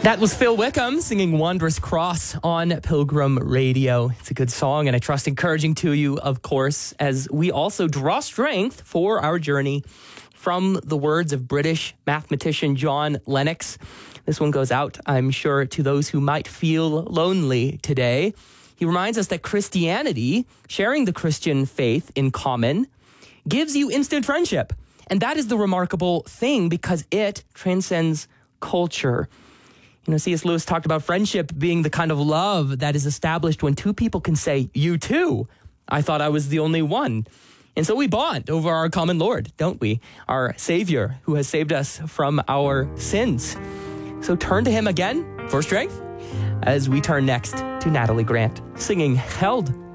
That was Phil Wickham singing Wondrous Cross on Pilgrim Radio. It's a good song, and I trust encouraging to you, of course, as we also draw strength for our journey from the words of British mathematician John Lennox. This one goes out, I'm sure, to those who might feel lonely today. He reminds us that Christianity, sharing the Christian faith in common, gives you instant friendship. And that is the remarkable thing because it transcends culture. You know, C.S. Lewis talked about friendship being the kind of love that is established when two people can say, you too. I thought I was the only one. And so we bond over our common Lord, don't we? Our Savior who has saved us from our sins. So turn to him again for strength as we turn next to Natalie Grant singing Held